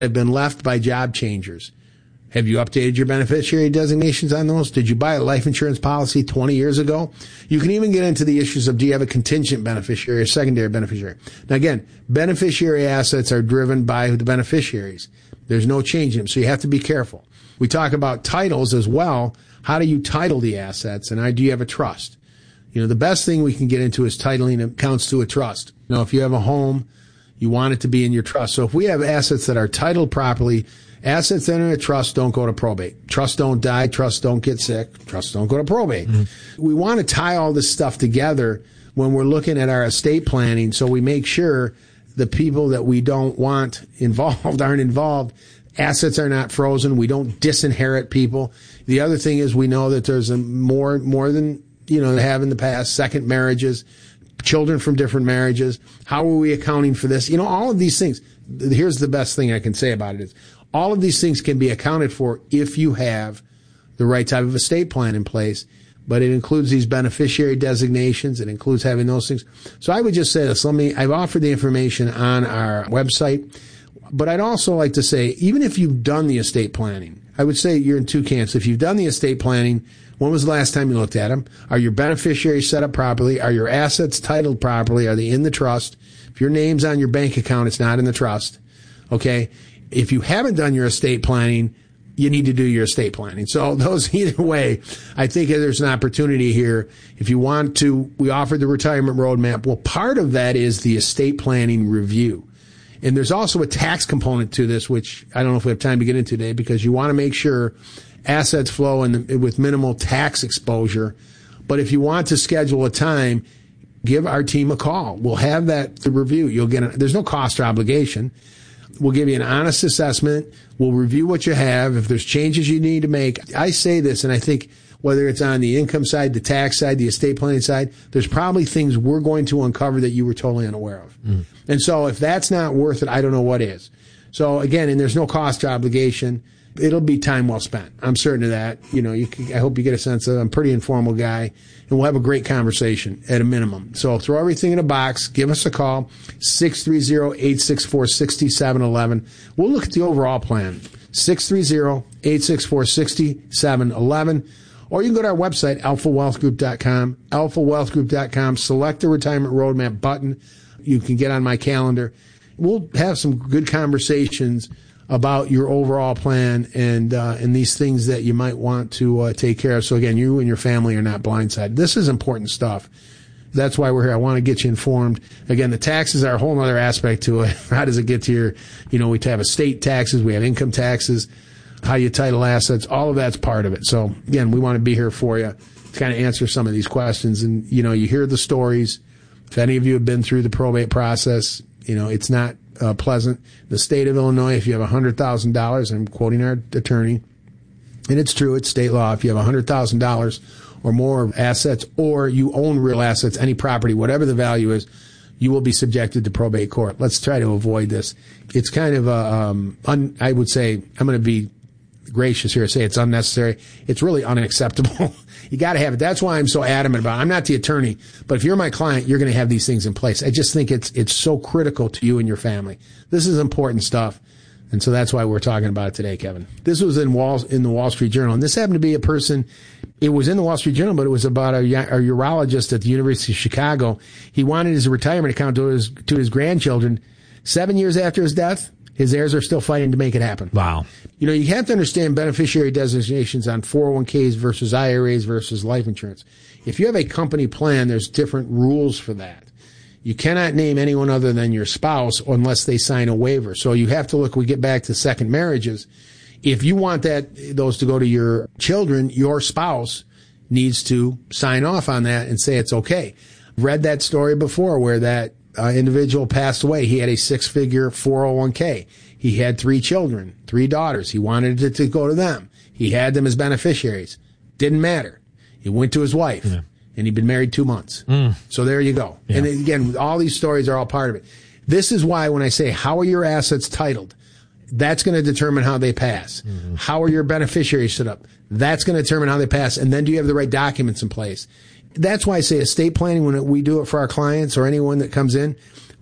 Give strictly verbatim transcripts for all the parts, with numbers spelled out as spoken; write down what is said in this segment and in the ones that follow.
have been left by job changers. Have you updated your beneficiary designations on those? Did you buy a life insurance policy twenty years ago? You can even get into the issues of, do you have a contingent beneficiary or secondary beneficiary? Now again, beneficiary assets are driven by the beneficiaries. There's no change in them, so you have to be careful. We talk about titles as well. How do you title the assets, and do you have a trust? You know, the best thing we can get into is titling accounts to a trust. You know, if you have a home, you want it to be in your trust. So if we have assets that are titled properly, assets that are in a trust don't go to probate. Trusts don't die. Trusts don't get sick. Trusts don't go to probate. Mm-hmm. We want to tie all this stuff together when we're looking at our estate planning, so we make sure the people that we don't want involved aren't involved. Assets are not frozen. We don't disinherit people. The other thing is, we know that there's a more more than, you know, they have in the past, second marriages, children from different marriages. How are we accounting for this? You know, all of these things. Here's the best thing I can say about it is, all of these things can be accounted for if you have the right type of estate plan in place, but it includes these beneficiary designations. It includes having those things. So I would just say this. Let me, I've offered the information on our website, but I'd also like to say, even if you've done the estate planning, I would say you're in two camps. If you've done the estate planning, when was the last time you looked at them? Are your beneficiaries set up properly? Are your assets titled properly? Are they in the trust? If your name's on your bank account, it's not in the trust. Okay. If you haven't done your estate planning, you need to do your estate planning. So those, either way, I think there's an opportunity here. If you want to, we offer the retirement roadmap. Well, part of that is the estate planning review. And there's also a tax component to this, which I don't know if we have time to get into today, because you want to make sure assets flow in the, with minimal tax exposure. But if you want to schedule a time, give our team a call. We'll have that to review. You'll get a, there's no cost or obligation. We'll give you an honest assessment. We'll review what you have. If there's changes you need to make, I say this, and I think whether it's on the income side, the tax side, the estate planning side, there's probably things we're going to uncover that you were totally unaware of. Mm. And so if that's not worth it, I don't know what is. So again, and there's no cost or obligation. It'll be time well spent. I'm certain of that. You know, you can, I hope you get a sense of, I'm a pretty informal guy, and we'll have a great conversation at a minimum. So throw everything in a box. Give us a call, six three zero, eight six four, six seven one one. We'll look at the overall plan, six three zero, eight six four, six seven one one. Or you can go to our website, alpha wealth group dot com, alpha wealth group dot com, select the retirement roadmap button. You can get on my calendar. We'll have some good conversations about your overall plan and uh, and these things that you might want to uh, take care of. So again, you and your family are not blindsided. This is important stuff. That's why we're here. I want to get you informed. Again, the taxes are a whole other aspect to it. How does it get to your, you know, we have estate taxes, we have income taxes, how you title assets, all of that's part of it. So again, we want to be here for you to kind of answer some of these questions. And, you know, you hear the stories. If any of you have been through the probate process, you know, it's not Uh, pleasant. The state of Illinois, if you have one hundred thousand dollars, I'm quoting our attorney, and it's true, it's state law, if you have one hundred thousand dollars or more of assets, or you own real assets, any property, whatever the value is, you will be subjected to probate court. Let's try to avoid this. It's kind of a, um, un, I would say, I'm going to be gracious here, say it's unnecessary. It's really unacceptable. You got to have it. That's why I'm so adamant about it. I'm not the attorney, but if you're my client, you're going to have these things in place. I just think it's it's so critical to you and your family. This is important stuff, and so that's why we're talking about it today, Kevin. This was in Wall in the Wall Street Journal, and this happened to be a person. It was in the Wall Street Journal, but it was about a, a urologist at the University of Chicago. He wanted his retirement account to his to his grandchildren. Seven years after his death, his heirs are still fighting to make it happen. Wow. You know, you have to understand beneficiary designations on four oh one k's versus I R As versus life insurance. If you have a company plan, there's different rules for that. You cannot name anyone other than your spouse unless they sign a waiver. So you have to look, we get back to second marriages. If you want that, those to go to your children, your spouse needs to sign off on that and say it's okay. Read that story before where that uh, individual passed away. He had a six-figure four oh one k. He had three children, three daughters. He wanted it to go to them. He had them as beneficiaries. Didn't matter. He went to his wife, yeah. and he'd been married two months. Mm. So there you go. Yeah. And again, all these stories are all part of it. This is why when I say, how are your assets titled? That's going to determine how they pass. Mm-hmm. How are your beneficiaries set up? That's going to determine how they pass. And then do you have the right documents in place? That's why I say estate planning, when we do it for our clients or anyone that comes in,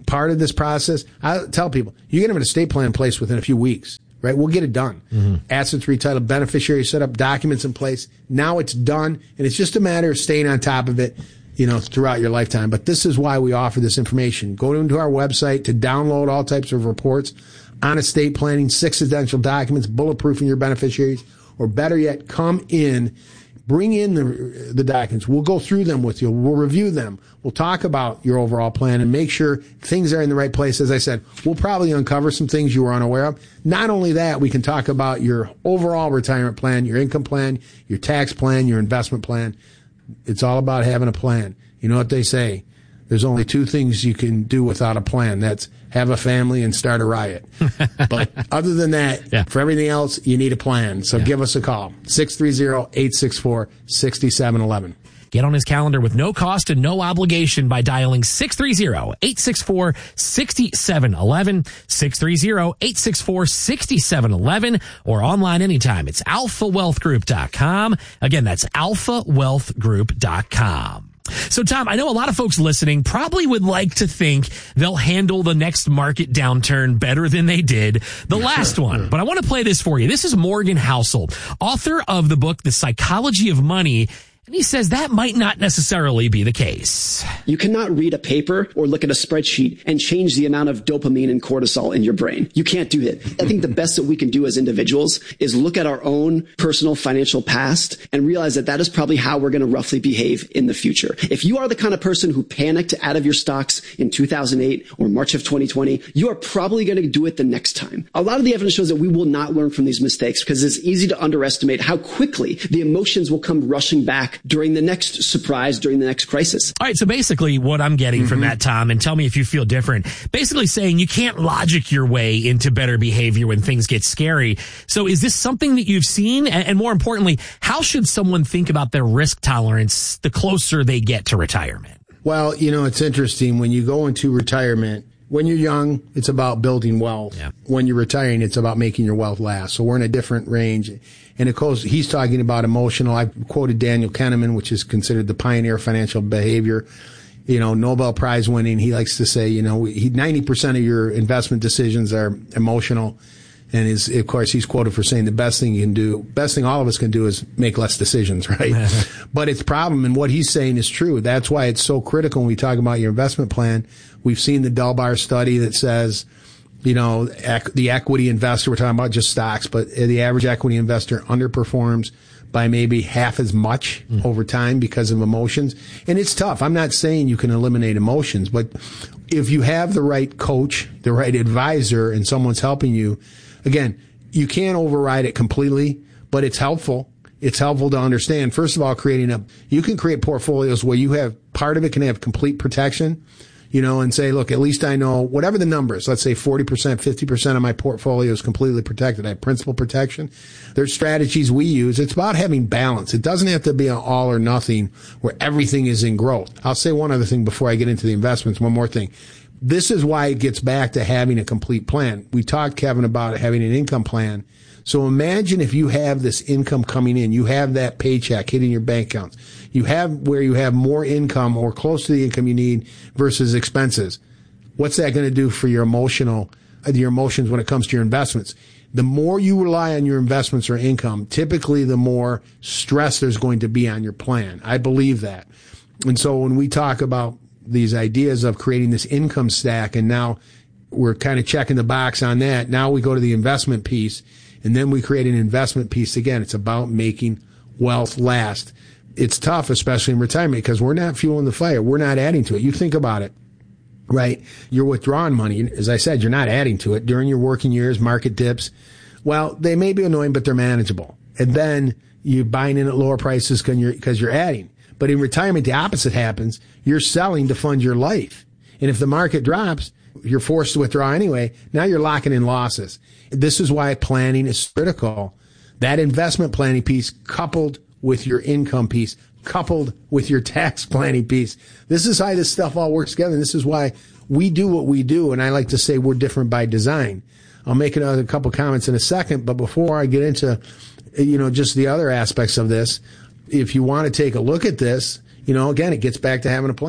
part of this process, I tell people, you get them an estate plan in place within a few weeks, right? We'll get it done. Mm-hmm. Assets retitled, beneficiary set up, documents in place. Now it's done, and it's just a matter of staying on top of it, you know, throughout your lifetime. But this is why we offer this information. Go into our website to download all types of reports on estate planning, six essential documents, bulletproofing your beneficiaries, or better yet, come in, bring in the, the documents. We'll go through them with you. We'll review them. We'll talk about your overall plan and make sure things are in the right place. As I said, we'll probably uncover some things you were unaware of. Not only that, we can talk about your overall retirement plan, your income plan, your tax plan, your investment plan. It's all about having a plan. You know what they say? There's only two things you can do without a plan. That's have a family and start a riot. But other than that, yeah. for everything else, you need a plan. So yeah. give us a call. six three zero, eight six four, six seven one one. Get on his calendar with no cost and no obligation by dialing six three zero, eight six four, six seven one one, six three zero, eight six four, six seven one one, or online anytime. It's alpha wealth group dot com. Again, that's alpha wealth group dot com. So, Tom, I know a lot of folks listening probably would like to think they'll handle the next market downturn better than they did the last one. But I want to play this for you. This is Morgan Housel, author of the book, The Psychology of Money. And he says that might not necessarily be the case. You cannot read a paper or look at a spreadsheet and change the amount of dopamine and cortisol in your brain. You can't do it. I think the best that we can do as individuals is look at our own personal financial past and realize that that is probably how we're going to roughly behave in the future. If you are the kind of person who panicked out of your stocks in two thousand eight or March of twenty twenty, you are probably going to do it the next time. A lot of the evidence shows that we will not learn from these mistakes because it's easy to underestimate how quickly the emotions will come rushing back during the next surprise, during the next crisis. All right, so basically what I'm getting mm-hmm. from that, Tom, and tell me if you feel different, basically saying you can't logic your way into better behavior when things get scary. So is this something that you've seen? And more importantly, how should someone think about their risk tolerance the closer they get to retirement? Well, you know, it's interesting. When you go into retirement, when you're young, it's about building wealth. Yeah. When you're retiring, it's about making your wealth last. So we're in a different range. And of course, he's talking about emotional. I quoted Daniel Kahneman, which is considered the pioneer of financial behavior. You know, Nobel Prize winning. He likes to say, you know, he, ninety percent of your investment decisions are emotional. And is, of course, he's quoted for saying the best thing you can do, best thing all of us can do is make less decisions, right? But it's a problem. And what he's saying is true. That's why it's so critical when we talk about your investment plan. We've seen the Delbar study that says, you know, ec- the equity investor, we're talking about just stocks, but the average equity investor underperforms by maybe half as much mm. over time because of emotions. And it's tough. I'm not saying you can eliminate emotions, but if you have the right coach, the right advisor, and someone's helping you, again, you can't override it completely, but it's helpful. It's helpful to understand, first of all, creating a, you can create portfolios where you have, part of it can have complete protection, you know, and say, look, at least I know whatever the number is, let's say forty percent, fifty percent of my portfolio is completely protected. I have principal protection. There's strategies we use. It's about having balance. It doesn't have to be an all or nothing where everything is in growth. I'll say one other thing before I get into the investments. One more thing. This is why it gets back to having a complete plan. We talked, Kevin, about having an income plan. So imagine if you have this income coming in, you have that paycheck hitting your bank accounts. You have where you have more income or close to the income you need versus expenses. What's that going to do for your emotional, your emotions when it comes to your investments? The more you rely on your investments or income, typically the more stress there's going to be on your plan. I believe that. And so when we talk about these ideas of creating this income stack, and now we're kind of checking the box on that. Now we go to the investment piece, and then we create an investment piece again. It's about making wealth last. It's tough, especially in retirement, because we're not fueling the fire. We're not adding to it. You think about it, right? You're withdrawing money. As I said, you're not adding to it. During your working years, market dips, well, they may be annoying, but they're manageable. And then you're buying in at lower prices because you're, because you're adding. But in retirement, the opposite happens. You're selling to fund your life. And if the market drops, you're forced to withdraw anyway. Now you're locking in losses. This is why planning is critical. That investment planning piece coupled with your income piece, coupled with your tax planning piece. This is how this stuff all works together. And this is why we do what we do. And I like to say we're different by design. I'll make another couple comments in a second. But before I get into, you know, just the other aspects of this, if you want to take a look at this, you know, again, it gets back to having a plan.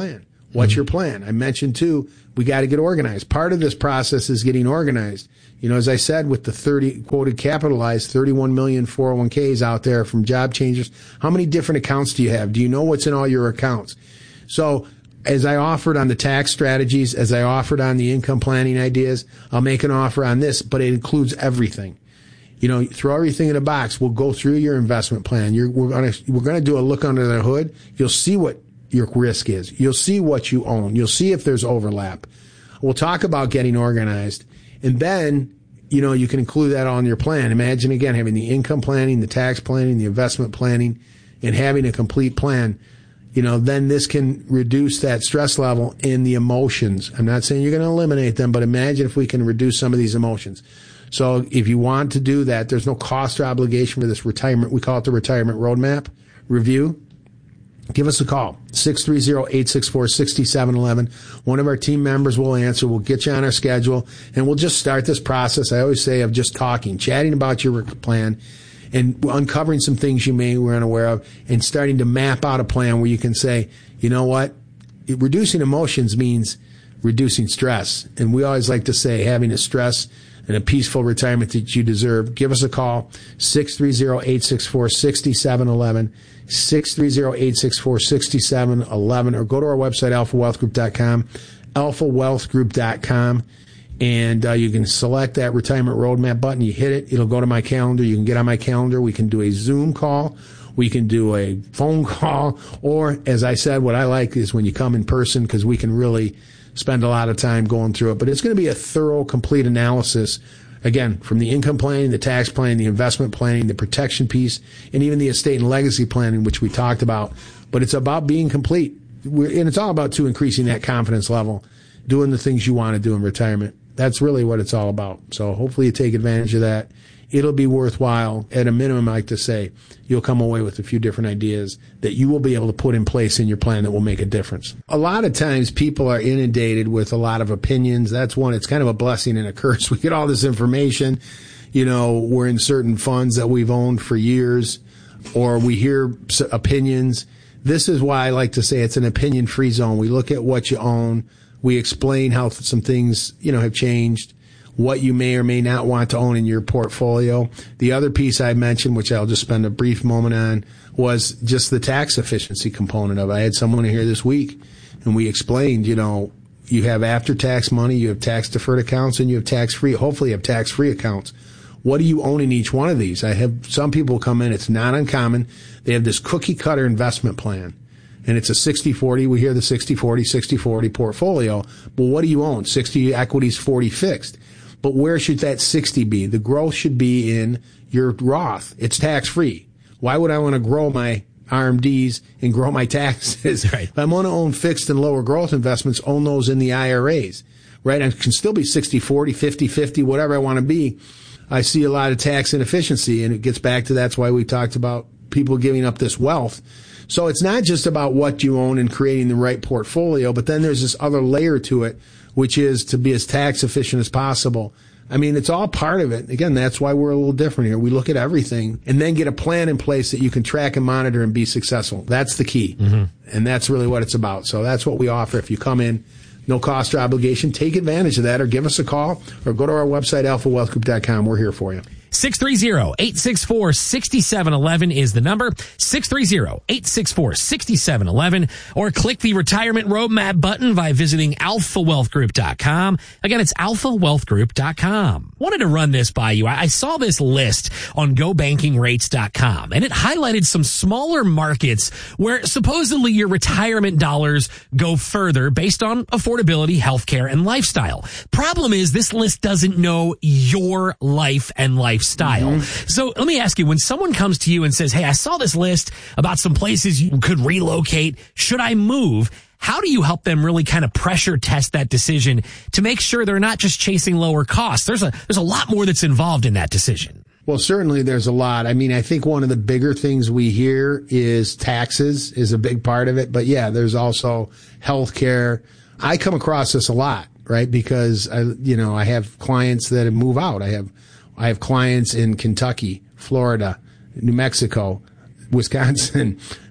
What's Mm-hmm. your plan? I mentioned too, we got to get organized. Part of this process is getting organized. You know, as I said, with the thirty quoted capitalized thirty-one million four oh one k's out there from job changers, how many different accounts do you have? Do you know what's in all your accounts? So as I offered on the tax strategies, as I offered on the income planning ideas, I'll make an offer on this, but it includes everything. You know, throw everything in a box. We'll go through your investment plan. You're, we're going to, we're going to do a look under the hood. You'll see what your risk is. You'll see what you own. You'll see if there's overlap. We'll talk about getting organized. And then, you know, you can include that all in your plan. Imagine again, having the income planning, the tax planning, the investment planning, and having a complete plan. You know, then this can reduce that stress level in the emotions. I'm not saying you're going to eliminate them, but imagine if we can reduce some of these emotions. So if you want to do that, there's no cost or obligation for this retirement. We call it the retirement roadmap review. Give us a call, six three zero, eight six four, six seven one one. One of our team members will answer. We'll get you on our schedule, and we'll just start this process, I always say, of just talking, chatting about your plan, and uncovering some things you may be unaware of, and starting to map out a plan where you can say, you know what, reducing emotions means reducing stress. And we always like to say having a stress and a peaceful retirement that you deserve. Give us a call, six three zero, eight six four, six seven one one, six three zero, eight six four, six seven one one, or go to our website, alpha wealth group dot com, alpha wealth group dot com, and uh, you can select that retirement roadmap button. You hit it. It'll go to my calendar. You can get on my calendar. We can do a Zoom call. We can do a phone call. Or, as I said, what I like is when you come in person, because we can really spend a lot of time going through it. But it's going to be a thorough, complete analysis, again, from the income planning, the tax planning, the investment planning, the protection piece, and even the estate and legacy planning, which we talked about. But it's about being complete. We're, and it's all about, too, increasing that confidence level, doing the things you want to do in retirement. That's really what it's all about. So hopefully you take advantage of that. It'll be worthwhile. At a minimum, I like to say, you'll come away with a few different ideas that you will be able to put in place in your plan that will make a difference. A lot of times people are inundated with a lot of opinions. That's one. It's kind of a blessing and a curse. We get all this information. You know, we're in certain funds that we've owned for years, or we hear opinions. This is why I like to say it's an opinion-free zone. We look at what you own. We explain how some things, you know, have changed, what you may or may not want to own in your portfolio. The other piece I mentioned, which I'll just spend a brief moment on, was just the tax efficiency component of it. I had someone here this week, and we explained, you know, you have after-tax money, you have tax-deferred accounts, and you have tax-free. Hopefully you have tax-free accounts. What do you own in each one of these? I have some people come in, it's not uncommon. They have this cookie-cutter investment plan. And it's a sixty forty. We hear the sixty forty, sixty forty portfolio. But what do you own? sixty equities, forty fixed. But where should that sixty be? The growth should be in your Roth. It's tax-free. Why would I want to grow my R M Ds and grow my taxes? Right. If I want to own fixed and lower growth investments, own those in the I R As. Right? I can still be sixty forty, fifty fifty, whatever I want to be. I see a lot of tax inefficiency, and it gets back to that's why we talked about people giving up this wealth. So it's not just about what you own and creating the right portfolio, but then there's this other layer to it, which is to be as tax efficient as possible. I mean, it's all part of it. Again, that's why we're a little different here. We look at everything and then get a plan in place that you can track and monitor and be successful. That's the key. Mm-hmm. And that's really what it's about. So that's what we offer. If you come in, no cost or obligation, take advantage of that, or give us a call, or go to our website, alpha wealth group dot com. We're here for you. six three zero, eight six four, six seven one one is the number. six three zero, eight six four, six seven one one. Or click the retirement roadmap button by visiting alpha wealth group dot com. Again, it's alpha wealth group dot com. Wanted to run this by you. I saw this list on go banking rates dot com, and it highlighted some smaller markets where supposedly your retirement dollars go further based on affordability, healthcare, and lifestyle. Problem is, this list doesn't know your life and lifestyle. Style. Mm-hmm. So let me ask you, when someone comes to you and says, hey, I saw this list about some places you could relocate, should I move? How do you help them really kind of pressure test that decision to make sure they're not just chasing lower costs? There's a, there's a lot more that's involved in that decision. Well, certainly there's a lot. I mean, I think one of the bigger things we hear is taxes is a big part of it. But yeah, there's also healthcare. I come across this a lot, right? Because I, you know, I have clients that move out. I have I have clients in Kentucky, Florida, New Mexico, Wisconsin,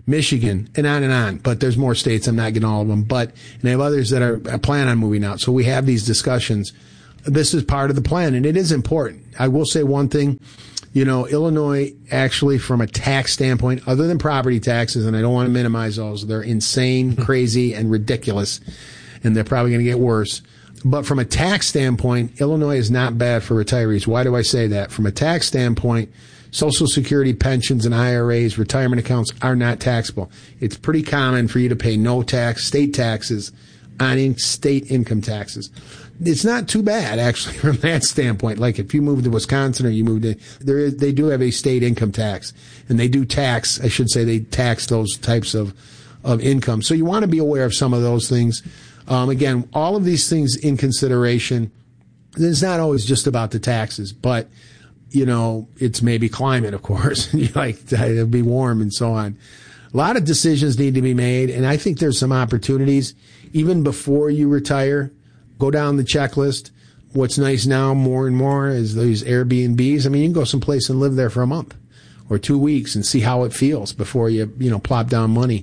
Michigan, and on and on. But there's more states. I'm not getting all of them. But and I have others that are plan on moving out. So we have these discussions. This is part of the plan, and it is important. I will say one thing. You know, Illinois actually, from a tax standpoint, other than property taxes, and I don't want to minimize those, they're insane, crazy, and ridiculous, and they're probably going to get worse. But from a tax standpoint, Illinois is not bad for retirees. Why do I say that? From a tax standpoint, Social Security, pensions, and I R As, retirement accounts are not taxable. It's pretty common for you to pay no tax, state taxes, on state income taxes. It's not too bad, actually, from that standpoint. Like if you move to Wisconsin or you move to, there is, they do have a state income tax, and they do tax, I should say, they tax those types of, of income. So you want to be aware of some of those things. Um, again, all of these things in consideration. It's not always just about the taxes, but, you know, it's maybe climate, of course. You like, it'll be warm and so on. A lot of decisions need to be made, and I think there's some opportunities even before you retire. Go down the checklist. What's nice now more and more is these Airbnbs. I mean, you can go someplace and live there for a month or two weeks and see how it feels before you, you know, plop down money.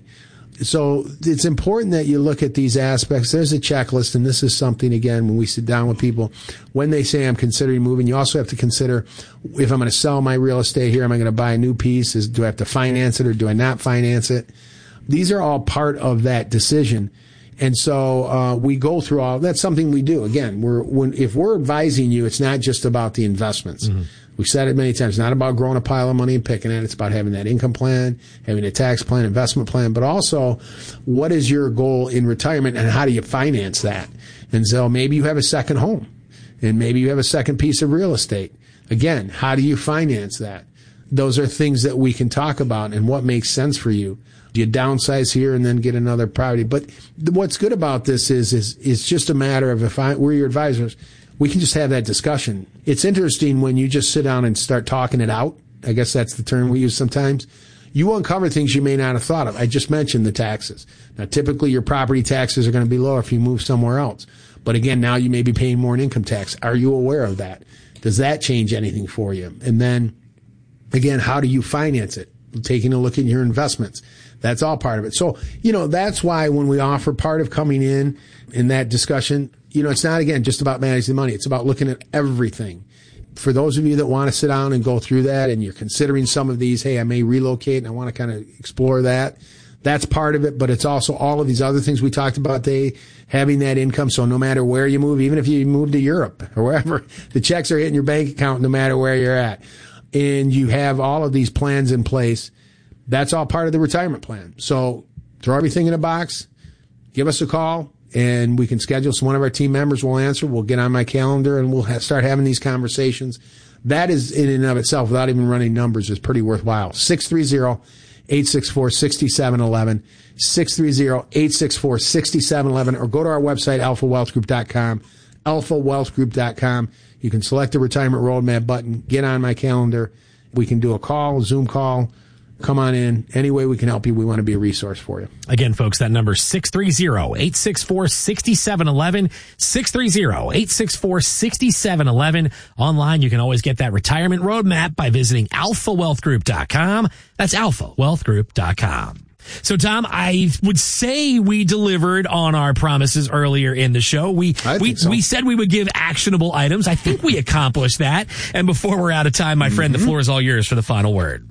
So it's important that you look at these aspects. There's a checklist, and this is something, again, when we sit down with people, when they say I'm considering moving, you also have to consider if I'm going to sell my real estate here, am I going to buy a new piece? Is, do I have to finance it or do I not finance it? These are all part of that decision. And so uh we go through all that's something we do. Again, we're when if we're advising you, it's not just about the investments. Mm-hmm. We've said it many times. It's not about growing a pile of money and picking it. It's about having that income plan, having a tax plan, investment plan, but also what is your goal in retirement and how do you finance that? And so maybe you have a second home and maybe you have a second piece of real estate. Again, how do you finance that? Those are things that we can talk about and what makes sense for you. Do you downsize here and then get another property? But what's good about this is, is, it's just a matter of if I, we're your advisors, we can just have that discussion. It's interesting when you just sit down and start talking it out. I guess that's the term we use sometimes. You uncover things you may not have thought of. I just mentioned the taxes. Now, typically your property taxes are going to be lower if you move somewhere else. But again, now you may be paying more in income tax. Are you aware of that? Does that change anything for you? And then, again, how do you finance it? Taking a look at your investments. That's all part of it. So, you know, that's why when we offer part of coming in in that discussion, you know, it's not, again, just about managing the money. It's about looking at everything. For those of you that want to sit down and go through that and you're considering some of these, hey, I may relocate and I want to kind of explore that. That's part of it, but it's also all of these other things we talked about, they having that income. So no matter where you move, even if you move to Europe or wherever, the checks are hitting your bank account no matter where you're at. And you have all of these plans in place. That's all part of the retirement plan. So throw everything in a box, give us a call, and we can schedule. So one of our team members will answer. We'll get on my calendar, and we'll ha- start having these conversations. That is, in and of itself, without even running numbers, is pretty worthwhile. six three zero, eight six four, six seven one one, six three zero, eight six four, six seven one one, or go to our website, alpha wealth group dot com, alpha wealth group dot com. You can select the retirement roadmap button, get on my calendar. We can do a call, Zoom call. Come on in. Any way we can help you, we want to be a resource for you. Again, folks, that number is six three zero, eight six four, six seven one one, six three zero, eight six four, six seven one one. Online, you can always get that retirement roadmap by visiting alpha wealth group dot com. That's alpha wealth group dot com. So, Tom, I would say we delivered on our promises earlier in the show. We we, so. we said we would give actionable items. I think we accomplished that. And before we're out of time, my friend, mm-hmm. the floor is all yours for the final word.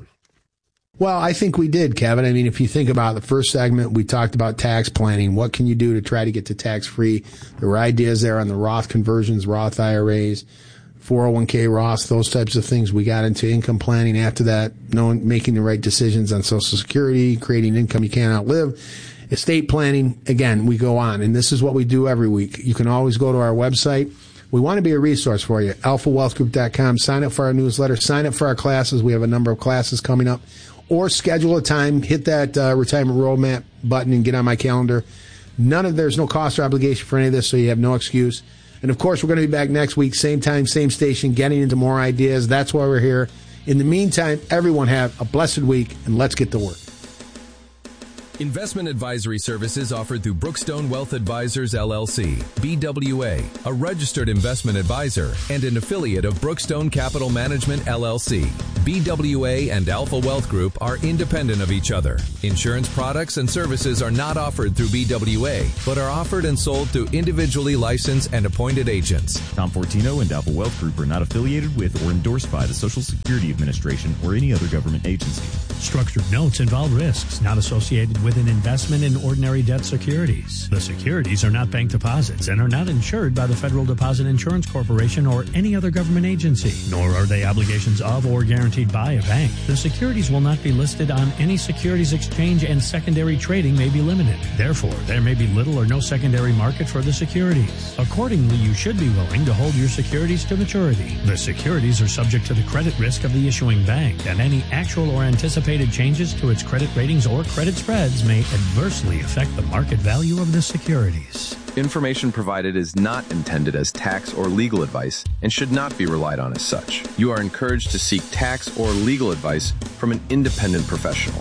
Well, I think we did, Kevin. I mean, if you think about the first segment, we talked about tax planning. What can you do to try to get to tax-free? There were ideas there on the Roth conversions, Roth I R As, four oh one k Roth, those types of things. We got into income planning after that, knowing, making the right decisions on Social Security, creating income you can't outlive. Estate planning, again, we go on. And this is what we do every week. You can always go to our website. We want to be a resource for you, alpha wealth group dot com. Sign up for our newsletter. Sign up for our classes. We have a number of classes coming up. Or schedule a time, hit that uh, retirement roadmap button and get on my calendar. None of there's no cost or obligation for any of this, so you have no excuse. And of course, we're going to be back next week, same time, same station, getting into more ideas. That's why we're here. In the meantime, everyone have a blessed week, and let's get to work. Investment advisory services offered through Brookstone Wealth Advisors, L L C, B W A, a registered investment advisor and an affiliate of Brookstone Capital Management, L L C. B W A and Alpha Wealth Group are independent of each other. Insurance products and services are not offered through B W A, but are offered and sold through individually licensed and appointed agents. Tom Fortino and Alpha Wealth Group are not affiliated with or endorsed by the Social Security Administration or any other government agency. Structured notes involve risks not associated with an investment in ordinary debt securities. The securities are not bank deposits and are not insured by the Federal Deposit Insurance Corporation or any other government agency, nor are they obligations of or guaranteed by a bank. The securities will not be listed on any securities exchange and secondary trading may be limited. Therefore, there may be little or no secondary market for the securities. Accordingly, you should be willing to hold your securities to maturity. The securities are subject to the credit risk of the issuing bank, and any actual or anticipated changes to its credit ratings or credit spreads may adversely affect the market value of the securities. Information provided is not intended as tax or legal advice and should not be relied on as such. You are encouraged to seek tax or legal advice from an independent professional.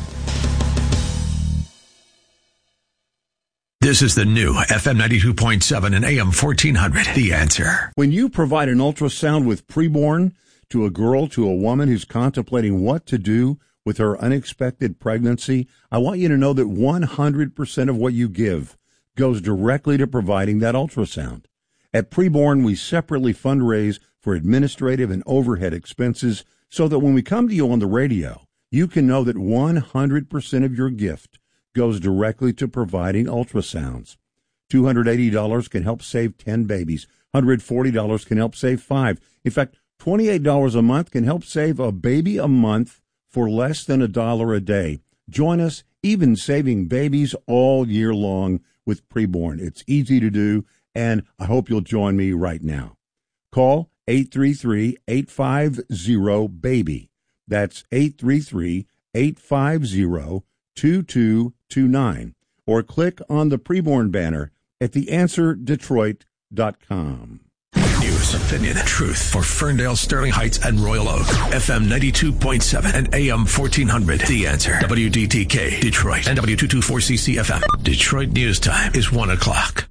This is the new F M ninety-two point seven and A M fourteen hundred, The Answer. When you provide an ultrasound with preborn to a girl, to a woman who's contemplating what to do with her unexpected pregnancy, I want you to know that one hundred percent of what you give goes directly to providing that ultrasound. At Preborn, we separately fundraise for administrative and overhead expenses so that when we come to you on the radio, you can know that one hundred percent of your gift goes directly to providing ultrasounds. two hundred eighty dollars can help save ten babies. one hundred forty dollars can help save five. In fact, twenty-eight dollars a month can help save a baby a month for less than a dollar a day. Join us, even saving babies all year long with Preborn. It's easy to do, and I hope you'll join me right now. Call eight three three, eight five zero, BABY. That's eight three three, eight five zero, two two two nine. Or click on the Preborn banner at the answer detroit dot com. News, opinion, truth for Ferndale, Sterling Heights, and Royal Oak. F M ninety-two point seven and A M fourteen hundred. The Answer. W D T K, Detroit, and W two twenty-four C C F M. Detroit News Time is one o'clock.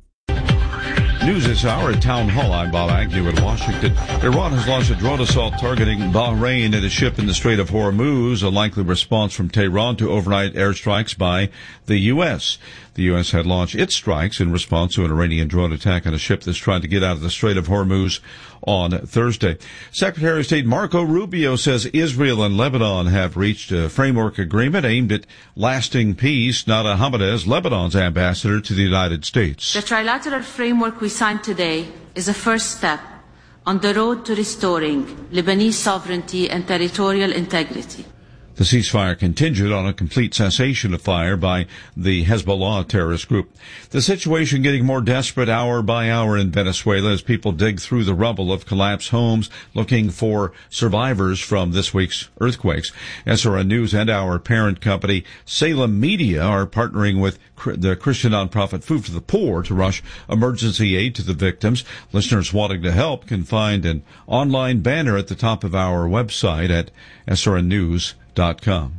News this hour at Town Hall. I'm Bob Agnew in Washington. Iran has launched a drone assault targeting Bahrain and a ship in the Strait of Hormuz, a likely response from Tehran to overnight airstrikes by the U S. The U S had launched its strikes in response to an Iranian drone attack on a ship that's trying to get out of the Strait of Hormuz on Thursday. Secretary of State Marco Rubio says Israel and Lebanon have reached a framework agreement aimed at lasting peace. Nada Hamadeh, Lebanon's ambassador to the United States. The trilateral framework we signed today is a first step on the road to restoring Lebanese sovereignty and territorial integrity. The ceasefire contingent on a complete cessation of fire by the Hezbollah terrorist group. The situation getting more desperate hour by hour in Venezuela as people dig through the rubble of collapsed homes looking for survivors from this week's earthquakes. S R N News and our parent company, Salem Media, are partnering with the Christian nonprofit Food for the Poor to rush emergency aid to the victims. Listeners wanting to help can find an online banner at the top of our website at S R N news dot com.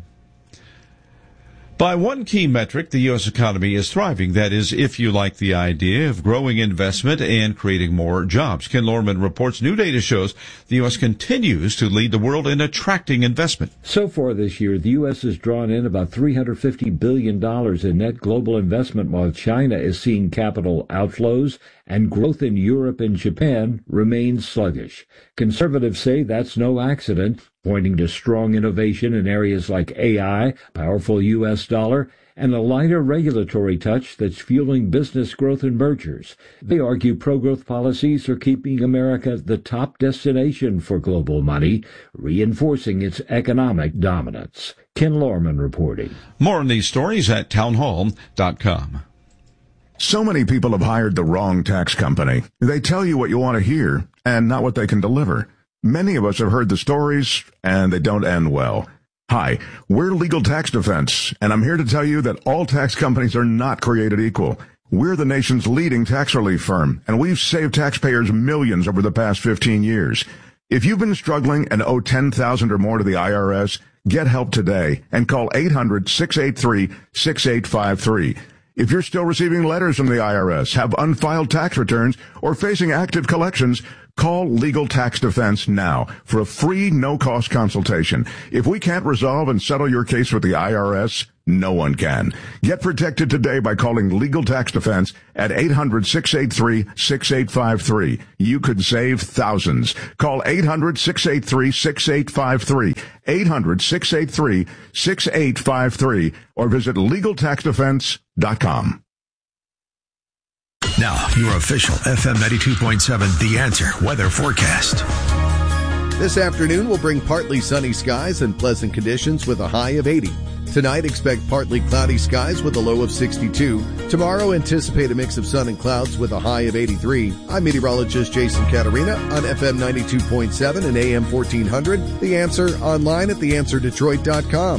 By one key metric, the U S economy is thriving. That is, if you like the idea of growing investment and creating more jobs. Ken Lorman reports new data shows the U S continues to lead the world in attracting investment. So far this year, the U S has drawn in about three hundred fifty billion dollars in net global investment, while China is seeing capital outflows and growth in Europe and Japan remains sluggish. Conservatives say that's no accident, pointing to strong innovation in areas like A I, powerful U S dollar, and a lighter regulatory touch that's fueling business growth and mergers. They argue pro-growth policies are keeping America the top destination for global money, reinforcing its economic dominance. Ken Lorman reporting. More on these stories at town hall dot com. So many people have hired the wrong tax company. They tell you what you want to hear and not what they can deliver. Many of us have heard the stories, and they don't end well. Hi, we're Legal Tax Defense, and I'm here to tell you that all tax companies are not created equal. We're the nation's leading tax relief firm, and we've saved taxpayers millions over the past fifteen years. If you've been struggling and owe ten thousand dollars or more to the I R S, Get help today and call eight hundred, six eight three, six eight five three. If you're still receiving letters from the I R S, have unfiled tax returns, or facing active collections, call Legal Tax Defense now for a free, no-cost consultation. If we can't resolve and settle your case with the I R S, no one can. Get protected today by calling Legal Tax Defense at eight hundred, six eight three, six eight five three. You could save thousands. Call eight hundred, six eight three, six eight five three, eight hundred, six eight three, six eight five three, or visit legal tax defense dot com. Now, your official F M ninety-two point seven The Answer weather forecast. This afternoon will bring partly sunny skies and pleasant conditions with a high of eighty. Tonight, expect partly cloudy skies with a low of sixty-two. Tomorrow, anticipate a mix of sun and clouds with a high of eighty-three. I'm meteorologist Jason Caterina on F M ninety-two point seven and A M fourteen hundred. The Answer online at the answer detroit dot com.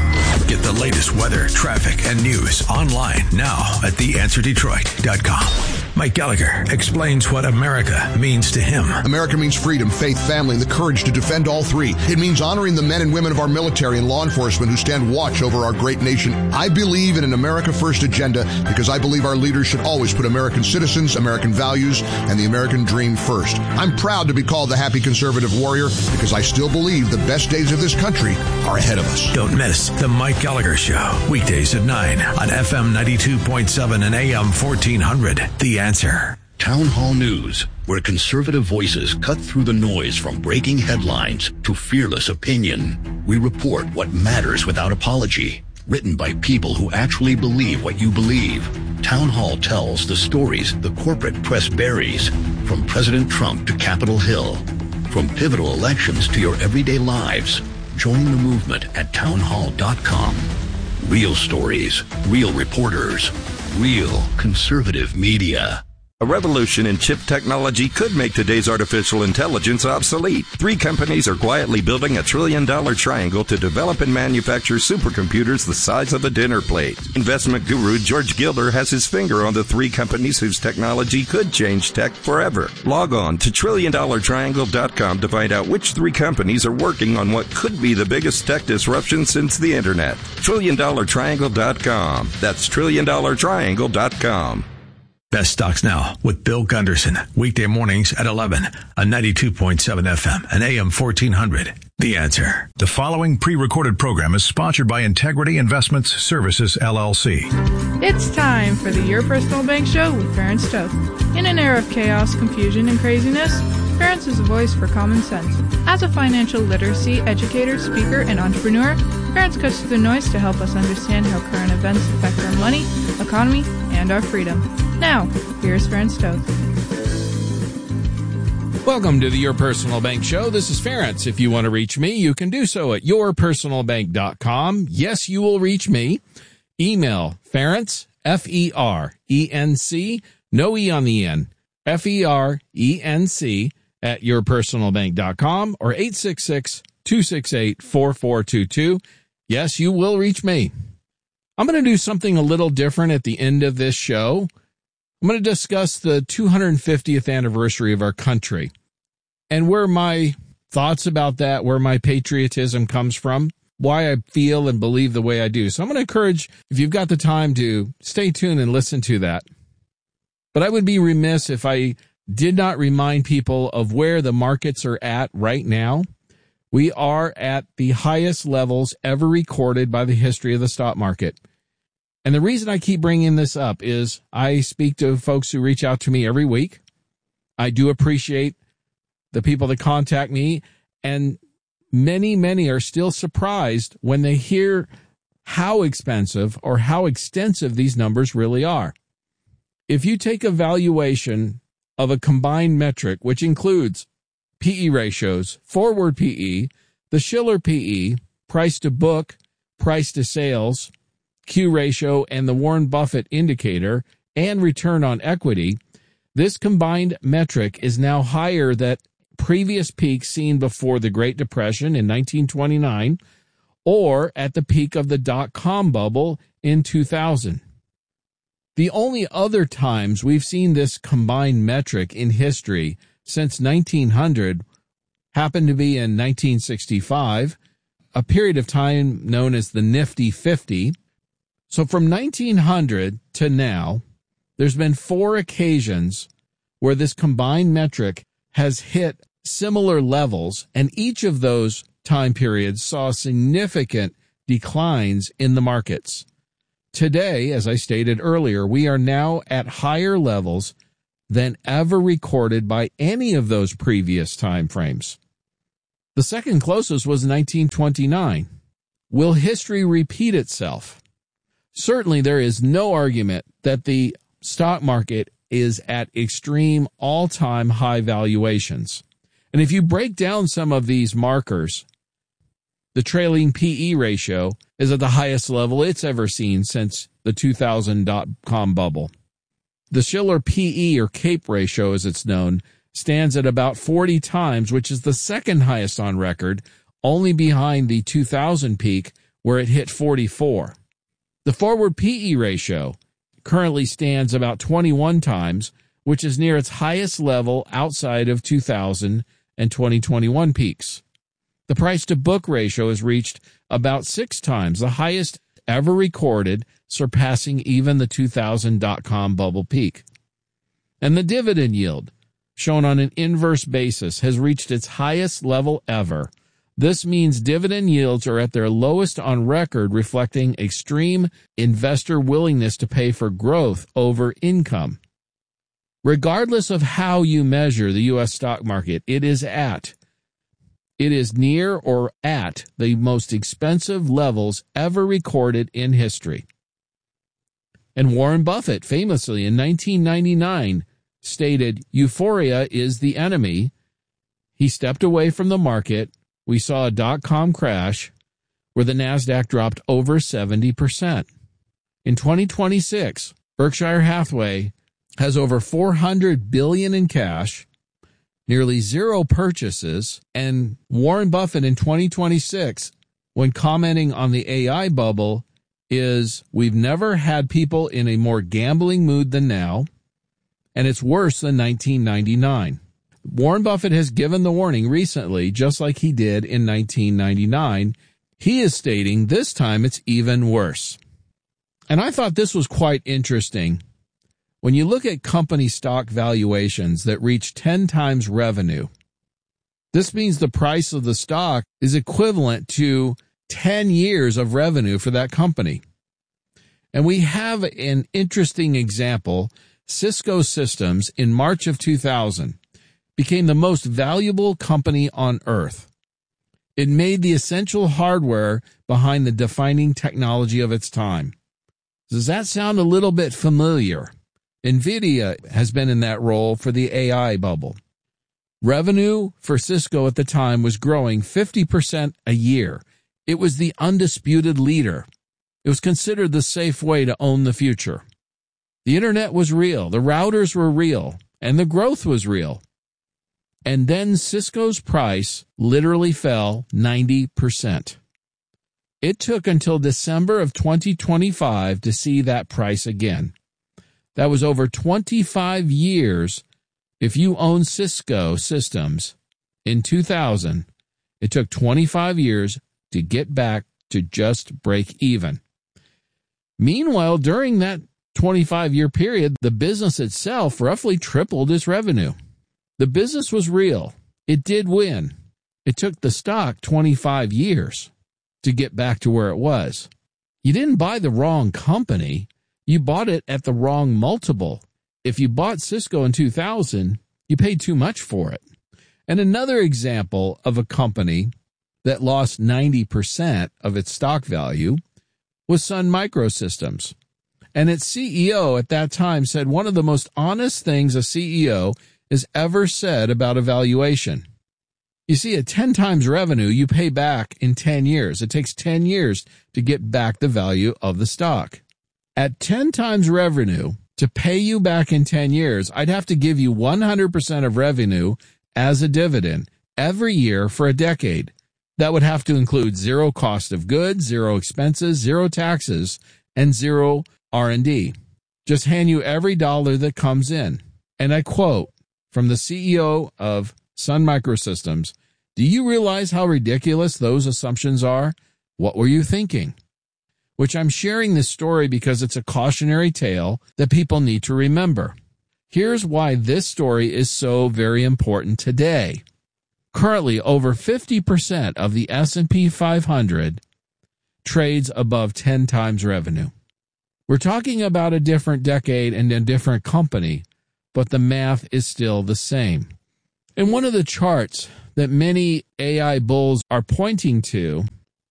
Get the latest weather, traffic, and news online now at the answer detroit dot com. Mike Gallagher explains what America means to him. America means freedom, faith, family, and the courage to defend all three. It means honoring the men and women of our military and law enforcement who stand watch over our great nation. I believe in an America First agenda because I believe our leaders should always put American citizens, American values, and the American dream first. I'm proud to be called the happy conservative warrior because I still believe the best days of this country are ahead of us. Don't miss the Mike Gallagher Show, weekdays at nine on F M ninety-two point seven and A M fourteen hundred. The Answer. Town Hall News, where conservative voices cut through the noise from breaking headlines to fearless opinion. We report what matters without apology. Written by people who actually believe what you believe. Town Hall tells the stories the corporate press buries, from President Trump to Capitol Hill. From pivotal elections to your everyday lives. Join the movement at town hall dot com. Real stories, real reporters, real conservative media. A revolution in chip technology could make today's artificial intelligence obsolete. Three companies are quietly building a trillion-dollar triangle to develop and manufacture supercomputers the size of a dinner plate. Investment guru George Gilder has his finger on the three companies whose technology could change tech forever. Log on to trillion dollar triangle dot com to find out which three companies are working on what could be the biggest tech disruption since the internet. trillion dollar triangle dot com. That's trillion dollar triangle dot com. Best Stocks Now with Bill Gunderson. Weekday mornings at eleven on ninety-two point seven F M and A M fourteen hundred. The Answer. The following pre-recorded program is sponsored by Integrity Investments Services, L L C. It's time for the Your Personal Bank Show with Ferenc Toth. In an era of chaos, confusion, and craziness, Ferenc is a voice for common sense. As a financial literacy educator, speaker, and entrepreneur, Ferenc cuts through the noise to help us understand how current events affect our money, economy, and our freedom. Now, here's Ferenc Toth. Welcome to the Your Personal Bank Show. This is Ferenc. If you want to reach me, you can do so at your personal bank dot com. Yes, you will reach me. Email Ferenc, F E R E N C, no E on the end, F E R E N C at your personal bank dot com or eight six six, two six eight, four four two two. Yes, you will reach me. I'm going to do something a little different at the end of this show. I'm going to discuss the two hundred fiftieth anniversary of our country and where my thoughts about that, where my patriotism comes from, why I feel and believe the way I do. So I'm going to encourage, if you've got the time, to stay tuned and listen to that. But I would be remiss if I did not remind people of where the markets are at right now. We are at the highest levels ever recorded by the history of the stock market. And the reason I keep bringing this up is I speak to folks who reach out to me every week. I do appreciate the people that contact me, and many, many are still surprised when they hear how expensive or how extensive these numbers really are. If you take a valuation of a combined metric, which includes P E ratios, forward P E, the Shiller P E, price to book, price to sales, Q ratio, and the Warren Buffett indicator, and return on equity, this combined metric is now higher than previous peaks seen before the Great Depression in nineteen twenty-nine or at the peak of the dot-com bubble in two thousand. The only other times we've seen this combined metric in history since nineteen hundred happened to be in nineteen sixty-five, a period of time known as the Nifty fifty. So from nineteen hundred to now, there's been four occasions where this combined metric has hit similar levels, and each of those time periods saw significant declines in the markets. Today, as I stated earlier, we are now at higher levels than ever recorded by any of those previous time frames. The second closest was nineteen twenty-nine. Will history repeat itself? Certainly, there is no argument that the stock market is at extreme all-time high valuations. And if you break down some of these markers, the trailing P E ratio is at the highest level it's ever seen since the two thousand dot-com bubble. The Shiller P E, or CAPE ratio as it's known, stands at about forty times, which is the second highest on record, only behind the two thousand peak where it hit forty-four. The forward P E ratio currently stands about twenty-one times, which is near its highest level outside of two thousand and twenty twenty-one peaks. The price-to-book ratio has reached about six times, the highest ever recorded, surpassing even the two thousand dot-com bubble peak. And the dividend yield, shown on an inverse basis, has reached its highest level ever. This means dividend yields are at their lowest on record, reflecting extreme investor willingness to pay for growth over income. Regardless of how you measure the U S stock market, it is at, it is near or at the most expensive levels ever recorded in history. And Warren Buffett famously in nineteen ninety-nine stated, "Euphoria is the enemy." He stepped away from the market. We saw a dot-com crash where the NASDAQ dropped over seventy percent. In twenty twenty-six, Berkshire Hathaway has over four hundred billion dollars in cash, nearly zero purchases, and Warren Buffett in twenty twenty-six, when commenting on the A I bubble, is, "We've never had people in a more gambling mood than now, and it's worse than nineteen ninety-nine. Warren Buffett has given the warning recently, just like he did in nineteen ninety-nine. He is stating this time it's even worse. And I thought this was quite interesting. When you look at company stock valuations that reach ten times revenue, this means the price of the stock is equivalent to ten years of revenue for that company. And we have an interesting example. Cisco Systems in March of two thousand became the most valuable company on earth. It made the essential hardware behind the defining technology of its time. Does that sound a little bit familiar? NVIDIA has been in that role for the A I bubble. Revenue for Cisco at the time was growing fifty percent a year. It was the undisputed leader. It was considered the safe way to own the future. The internet was real, the routers were real, and the growth was real. And then Cisco's price literally fell ninety percent. It took until December of twenty twenty-five to see that price again. That was over twenty-five years. If you own Cisco Systems in two thousand, it took twenty-five years to get back to just break even. Meanwhile, during that twenty-five-year period, the business itself roughly tripled its revenue. The business was real. It did win. It took the stock twenty-five years to get back to where it was. You didn't buy the wrong company. You bought it at the wrong multiple. If you bought Cisco in two thousand, you paid too much for it. And another example of a company that lost ninety percent of its stock value was Sun Microsystems. And its C E O at that time said one of the most honest things a C E O has ever said about a valuation. You see, at ten times revenue, you pay back in ten years. It takes ten years to get back the value of the stock. At ten times revenue, to pay you back in ten years, I'd have to give you one hundred percent of revenue as a dividend every year for a decade. That would have to include zero cost of goods, zero expenses, zero taxes, and zero R and D. Just hand you every dollar that comes in. And I quote from the C E O of Sun Microsystems, Do you realize how ridiculous those assumptions are? What were you thinking? Which I'm sharing this story because it's a cautionary tale that people need to remember. Here's why this story is so very important today. Currently, over fifty percent of the S and P five hundred trades above ten times revenue. We're talking about a different decade and a different company, but the math is still the same. And one of the charts that many A I bulls are pointing to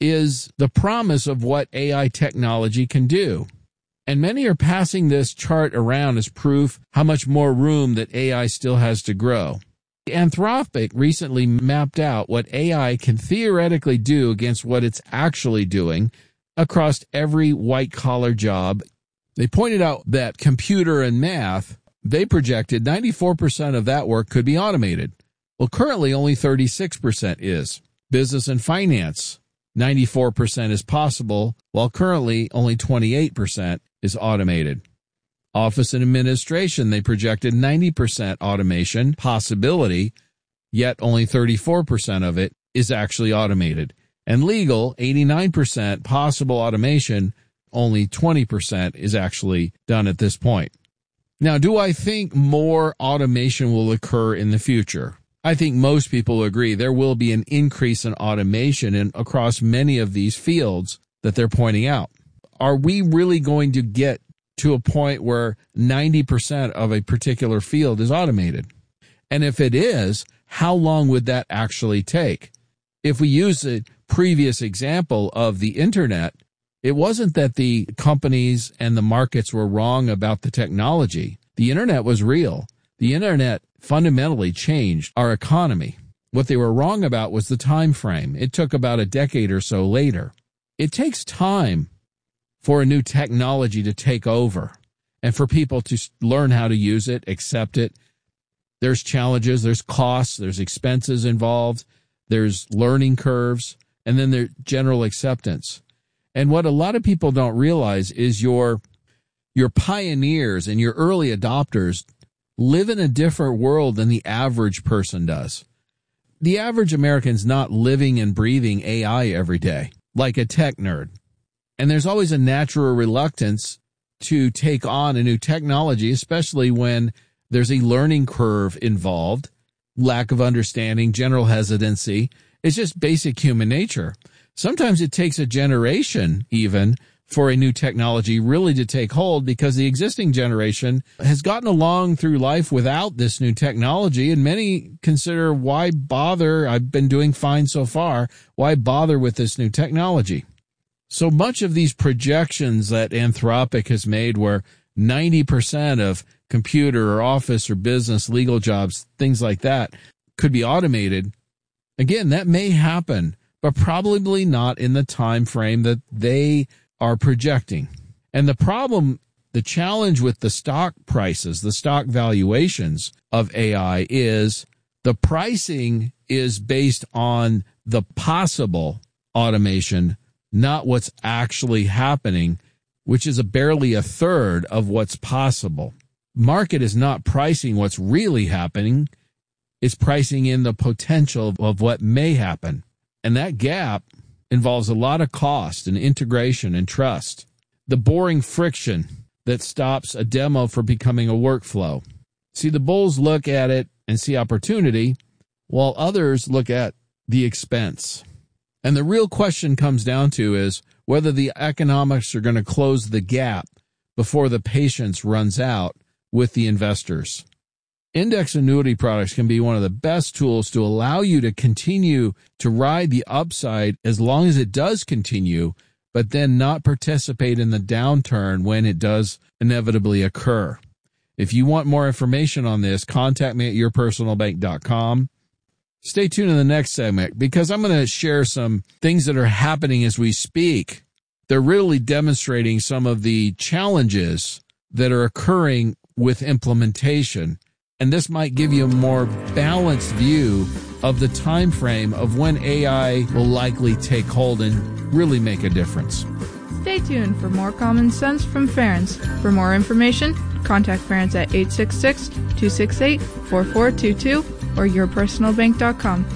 is the promise of what A I technology can do. And many are passing this chart around as proof how much more room that A I still has to grow. Anthropic recently mapped out what A I can theoretically do against what it's actually doing across every white-collar job. They pointed out that computer and math, they projected ninety-four percent of that work could be automated. Well, currently only thirty-six percent is. Business and finance, ninety-four percent is possible, while currently only twenty-eight percent is automated. Office and administration, they projected ninety percent automation possibility, yet only thirty-four percent of it is actually automated. And legal, eighty-nine percent possible automation, only twenty percent is actually done at this point. Now, do I think more automation will occur in the future? I think most people agree there will be an increase in automation in, across many of these fields that they're pointing out. Are we really going to get to a point where ninety percent of a particular field is automated? And if it is, how long would that actually take? If we use the previous example of the internet, it wasn't that the companies and the markets were wrong about the technology. The internet was real. The internet fundamentally changed our economy. What they were wrong about was the time frame. It took about a decade or so later. It takes time for a new technology to take over and for people to learn how to use it, accept it. There's challenges, there's costs, there's expenses involved, there's learning curves, and then there's general acceptance. And what a lot of people don't realize is your, your pioneers and your early adopters live in a different world than the average person does. The average American's not living and breathing A I every day, like a tech nerd. And there's always a natural reluctance to take on a new technology, especially when there's a learning curve involved, lack of understanding, general hesitancy. It's just basic human nature. Sometimes it takes a generation even for a new technology really to take hold because the existing generation has gotten along through life without this new technology, and many consider, why bother? I've been doing fine so far. Why bother with this new technology? So much of these projections that Anthropic has made where ninety percent of computer or office or business, legal jobs, things like that could be automated, again, that may happen, but probably not in the time frame that they are projecting. And the problem, the challenge with the stock prices, the stock valuations of A I is the pricing is based on the possible automation, not what's actually happening, which is a barely a third of what's possible. Market is not pricing what's really happening. It's pricing in the potential of what may happen. And that gap involves a lot of cost and integration and trust. The boring friction that stops a demo from becoming a workflow. See, the bulls look at it and see opportunity, while others look at the expense. And the real question comes down to is whether the economics are going to close the gap before the patience runs out with the investors. Index annuity products can be one of the best tools to allow you to continue to ride the upside as long as it does continue, but then not participate in the downturn when it does inevitably occur. If you want more information on this, contact me at your personal bank dot com. Stay tuned in the next segment because I'm going to share some things that are happening as we speak. They're really demonstrating some of the challenges that are occurring with implementation. And this might give you a more balanced view of the time frame of when A I will likely take hold and really make a difference. Stay tuned for more common sense from Ference. For more information, contact Ference at eight six six, two six eight, four four two two or your personal bank dot com.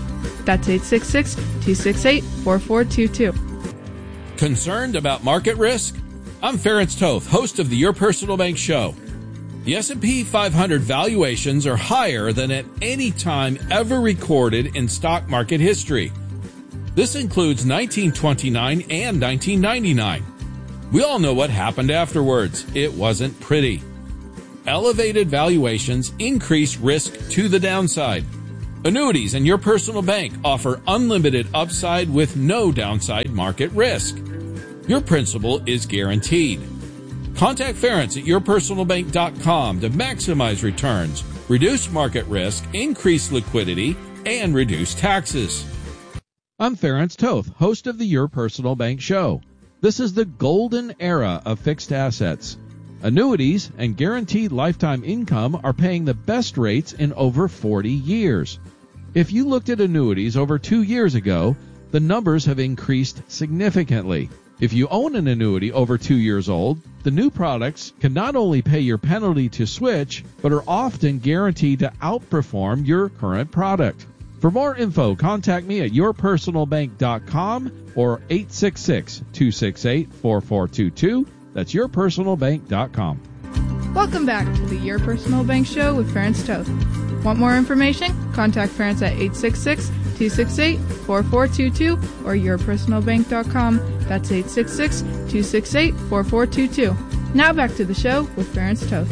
That's eight six six, two six eight, four four two two. Concerned about market risk? I'm Ference Toth, host of the Your Personal Bank Show. The S and P five hundred valuations are higher than at any time ever recorded in stock market history. This includes nineteen twenty-nine and nineteen ninety-nine. We all know what happened afterwards. It wasn't pretty. Elevated valuations increase risk to the downside. Annuities and Your Personal Bank offer unlimited upside with no downside market risk. Your principal is guaranteed. Contact Ference at your personal bank dot com to maximize returns, reduce market risk, increase liquidity, and reduce taxes. I'm Ference Toth, host of the Your Personal Bank Show. This is the golden era of fixed assets. Annuities and guaranteed lifetime income are paying the best rates in over forty years. If you looked at annuities over two years ago, the numbers have increased significantly. If you own an annuity over two years old, the new products can not only pay your penalty to switch, but are often guaranteed to outperform your current product. For more info, contact me at your personal bank dot com or eight six six, two six eight, four four two two. That's your personal bank dot com. Welcome back to the Your Personal Bank Show with Ference Toth. Want more information? Contact Ference at eight six six, two six eight, four four two two or your personal bank dot com. That's eight six six, two six eight, four four two two. Now back to the show with Ference Toth.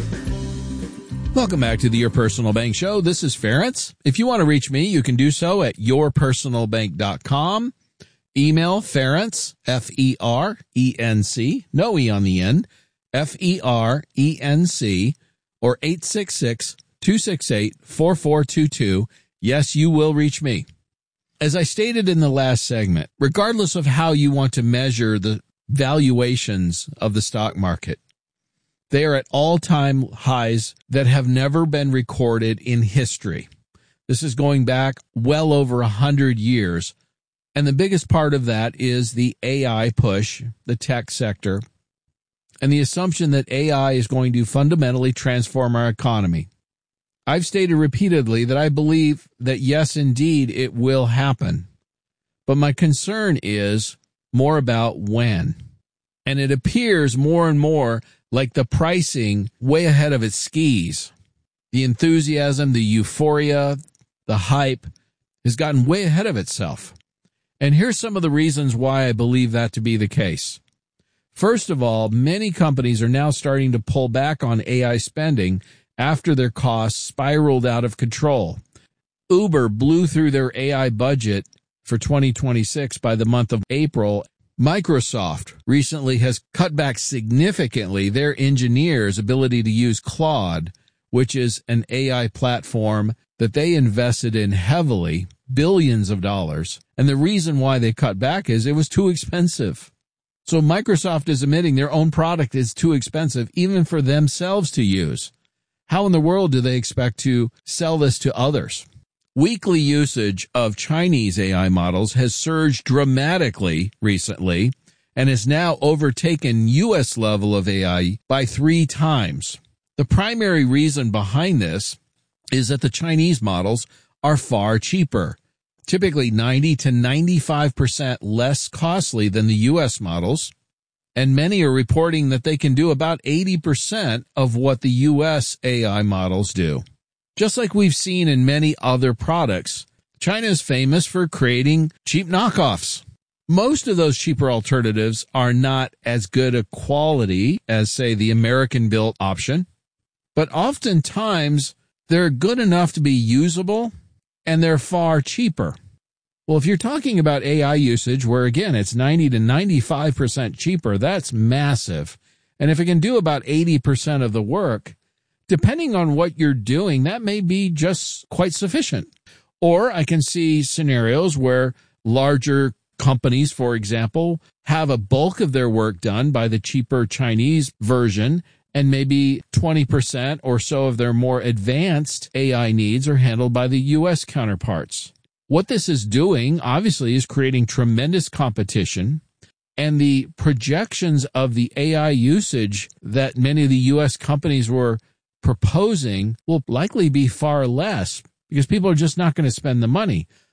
Welcome back to the Your Personal Bank Show. This is Ference. If you want to reach me, you can do so at your personal bank dot com. Email Ference, F E R E N C, no E on the end, F E R E N C, or eight six six, two six eight, four four two two. Yes, you will reach me. As I stated in the last segment, regardless of how you want to measure the valuations of the stock market, they are at all-time highs that have never been recorded in history. This is going back well over one hundred years. And the biggest part of that is the A I push, the tech sector, and the assumption that A I is going to fundamentally transform our economy. I've stated repeatedly that I believe that yes, indeed, it will happen. But my concern is more about when. And it appears more and more like the pricing way ahead of its skis. The enthusiasm, the euphoria, the hype has gotten way ahead of itself. And here's some of the reasons why I believe that to be the case. First of all, many companies are now starting to pull back on A I spending after their costs spiraled out of control. Uber blew through their A I budget for twenty twenty-six by the month of April. Microsoft recently has cut back significantly their engineers' ability to use Claude, which is an A I platform that they invested in heavily, billions of dollars. And the reason why they cut back is it was too expensive. So Microsoft is admitting their own product is too expensive even for themselves to use. How in the world do they expect to sell this to others? Weekly usage of Chinese A I models has surged dramatically recently and has now overtaken U S level of A I by three times. The primary reason behind this is that the Chinese models are far cheaper, typically ninety to ninety-five percent less costly than the U S models, and many are reporting that they can do about eighty percent of what the U S A I models do. Just like we've seen in many other products, China is famous for creating cheap knockoffs. Most of those cheaper alternatives are not as good a quality as, say, the American-built option, but oftentimes they're good enough to be usable, and they're far cheaper. Well, if you're talking about A I usage, where, again, it's ninety to ninety-five percent cheaper, that's massive. And if it can do about eighty percent of the work, depending on what you're doing, that may be just quite sufficient. Or I can see scenarios where larger companies, for example, have a bulk of their work done by the cheaper Chinese version, and maybe twenty percent or so of their more advanced A I needs are handled by the U S counterparts. What this is doing, obviously, is creating tremendous competition, and the projections of the A I usage that many of the U S companies were proposing will likely be far less because people are just not going to spend the money.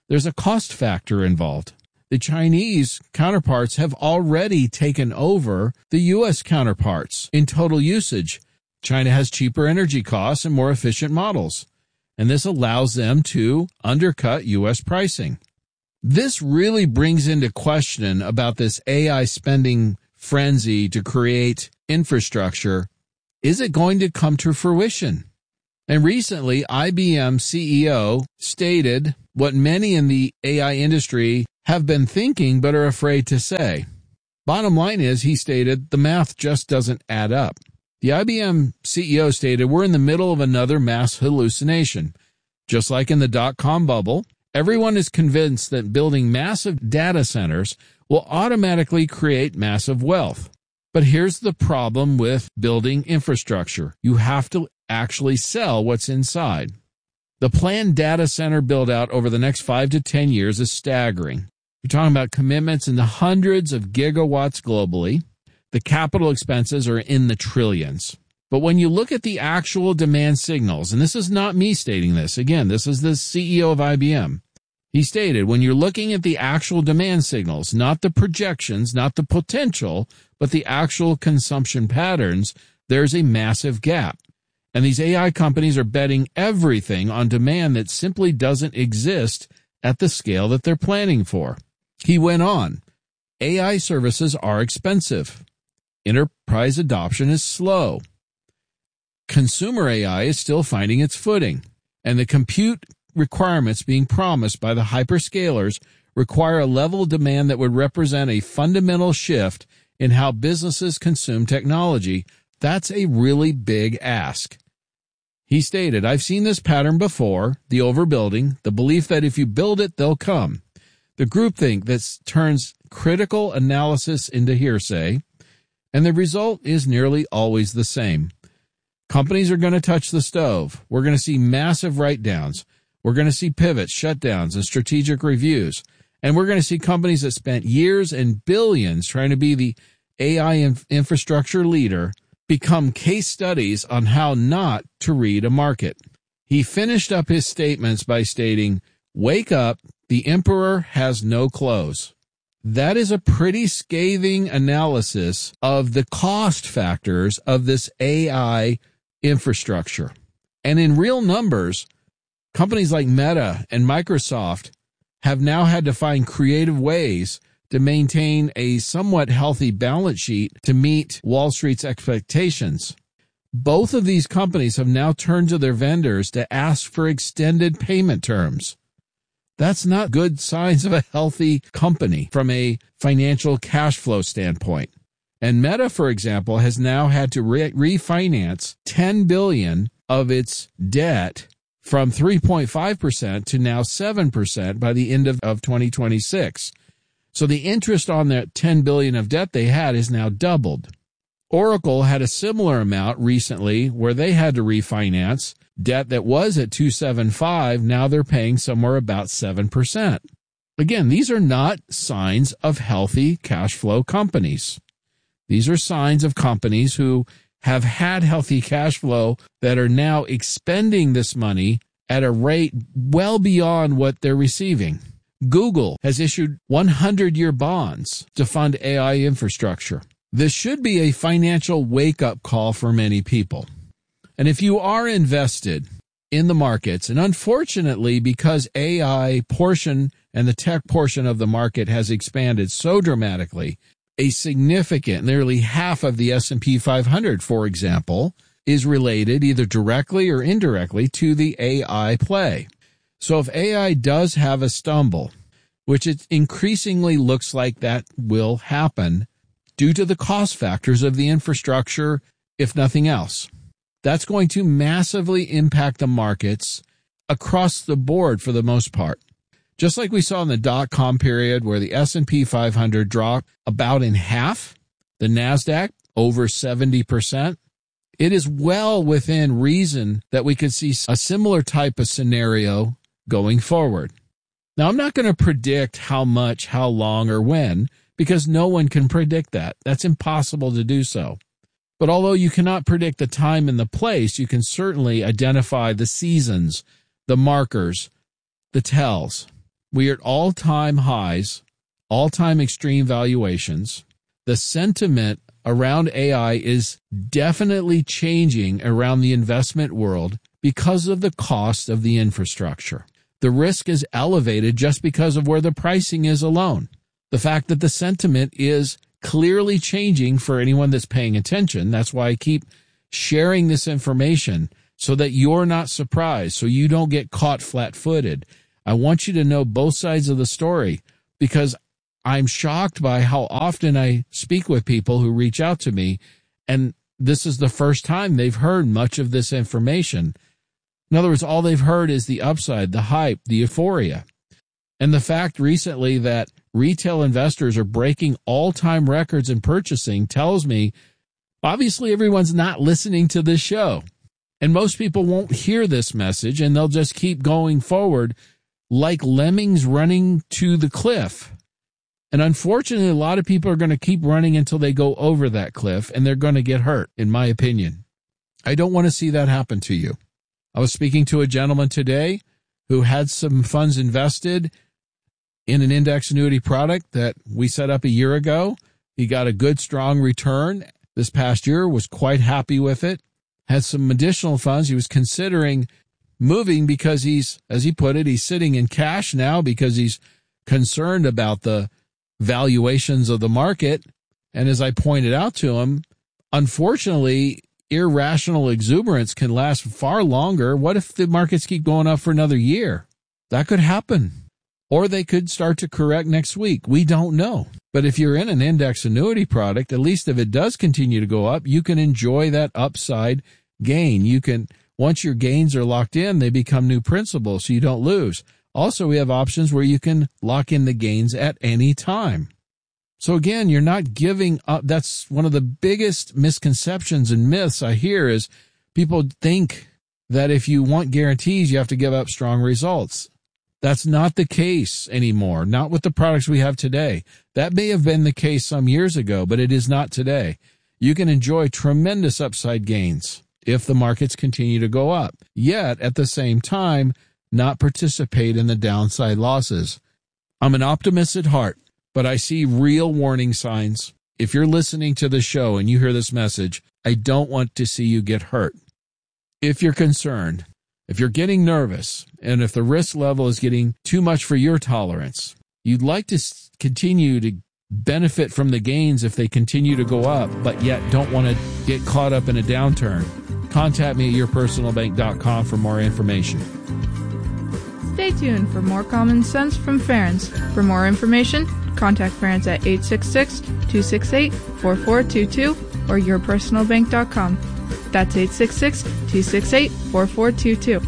there's a cost factor involved. The Chinese counterparts have already taken over the U S counterparts in total usage. China has cheaper energy costs and more efficient models, and this allows them to undercut U S pricing. This really brings into question about this A I spending frenzy to create infrastructure. Is it going to come to fruition? And recently, I B M C E O stated what many in the A I industry have been thinking but are afraid to say. Bottom line is, he stated, the math just doesn't add up. The I B M C E O stated, we're in the middle of another mass hallucination. Just like in the dot-com bubble, everyone is convinced that building massive data centers will automatically create massive wealth. But here's the problem with building infrastructure. You have to actually sell what's inside. The planned data center build-out over the next five to ten years is staggering. You're talking about commitments in the hundreds of gigawatts globally. The capital expenses are in the trillions. But when you look at the actual demand signals, and this is not me stating this, again, this is the C E O of I B M. He stated, when you're looking at the actual demand signals, not the projections, not the potential, but the actual consumption patterns, there's a massive gap. And these A I companies are betting everything on demand that simply doesn't exist at the scale that they're planning for. He went on, A I services are expensive. Enterprise adoption is slow. Consumer A I is still finding its footing, and the compute requirements being promised by the hyperscalers require a level of demand that would represent a fundamental shift in how businesses consume technology. That's a really big ask. He stated, I've seen this pattern before, the overbuilding, the belief that if you build it, they'll come, the groupthink that turns critical analysis into hearsay, and the result is nearly always the same. Companies are going to touch the stove. We're going to see massive write-downs. We're going to see pivots, shutdowns, and strategic reviews. And we're going to see companies that spent years and billions trying to be the A I inf- infrastructure leader become case studies on how not to read a market. He finished up his statements by stating, wake up, the emperor has no clothes. That is a pretty scathing analysis of the cost factors of this A I infrastructure. And in real numbers, companies like Meta and Microsoft have now had to find creative ways to maintain a somewhat healthy balance sheet to meet Wall Street's expectations. Both of these companies have now turned to their vendors to ask for extended payment terms. That's not good signs of a healthy company from a financial cash flow standpoint. And Meta, for example, has now had to re- refinance ten billion dollars of its debt from three point five percent to now seven percent by the end of, of twenty twenty-six. So the interest on that ten billion dollars of debt they had is now doubled. Oracle had a similar amount recently where they had to refinance debt that was at two seventy-five. Now they're paying somewhere about seven percent. Again, these are not signs of healthy cash flow companies. These are signs of companies who have had healthy cash flow that are now expending this money at a rate well beyond what they're receiving. Google has issued hundred-year bonds to fund A I infrastructure. This should be a financial wake-up call for many people. And if you are invested in the markets, and unfortunately because A I portion and the tech portion of the market has expanded so dramatically, a significant, nearly half of the S and P five hundred, for example, is related either directly or indirectly to the A I play. So if A I does have a stumble, which it increasingly looks like that will happen due to the cost factors of the infrastructure, if nothing else, that's going to massively impact the markets across the board for the most part. Just like we saw in the dot-com period where the S and P five hundred dropped about in half, the NASDAQ over seventy percent, it is well within reason that we could see a similar type of scenario going forward. Now, I'm not going to predict how much, how long, or when, because no one can predict that. That's impossible to do so. But although you cannot predict the time and the place, you can certainly identify the seasons, the markers, the tells. We are at all-time highs, all-time extreme valuations. The sentiment around A I is definitely changing around the investment world because of the cost of the infrastructure. The risk is elevated just because of where the pricing is alone. The fact that the sentiment is clearly changing for anyone that's paying attention. That's why I keep sharing this information so that you're not surprised, so you don't get caught flat-footed. I want you to know both sides of the story because I'm shocked by how often I speak with people who reach out to me, and this is the first time they've heard much of this information. In other words, all they've heard is the upside, the hype, the euphoria. And the fact recently that retail investors are breaking all-time records in purchasing tells me, obviously, everyone's not listening to this show. And most people won't hear this message, and they'll just keep going forward like lemmings running to the cliff. And unfortunately, a lot of people are going to keep running until they go over that cliff, and they're going to get hurt, in my opinion. I don't want to see that happen to you. I was speaking to a gentleman today who had some funds invested in an index annuity product that we set up a year ago. He got a good, strong return this past year, was quite happy with it, had some additional funds. He was considering moving because he's, as he put it, he's sitting in cash now because he's concerned about the valuations of the market. And as I pointed out to him, unfortunately, irrational exuberance can last far longer. What if the markets keep going up for another year? That could happen. Or they could start to correct next week. We don't know. But if you're in an index annuity product, at least if it does continue to go up, you can enjoy that upside gain. You can, once your gains are locked in, they become new principal, so you don't lose. Also, we have options where you can lock in the gains at any time. So again, you're not giving up. That's one of the biggest misconceptions and myths I hear is people think that if you want guarantees, you have to give up strong results. That's not the case anymore, not with the products we have today. That may have been the case some years ago, but it is not today. You can enjoy tremendous upside gains if the markets continue to go up, yet at the same time, not participate in the downside losses. I'm an optimist at heart, but I see real warning signs. If you're listening to the show and you hear this message, I don't want to see you get hurt. If you're concerned, if you're getting nervous, and if the risk level is getting too much for your tolerance, you'd like to continue to benefit from the gains if they continue to go up, but yet don't want to get caught up in a downturn, contact me at your personal bank dot com for more information. Stay tuned for more common sense from Ferenc. For more information, contact Ferenc at eight six six, two six eight, four four two two or your personal bank dot com. That's eight six six, two six eight, four four two two.